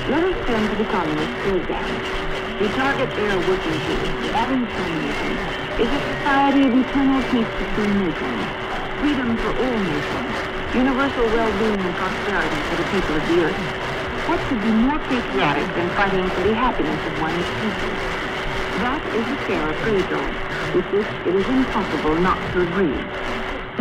Let us turn to the communist program. The target they are working to, adding communism, is a society of eternal peace between nations, freedom for all nations, universal well-being and prosperity for the people of the earth. What could be more patriotic than fighting for the happiness of one's people? That is the fair appraisal, with which it is impossible not to agree.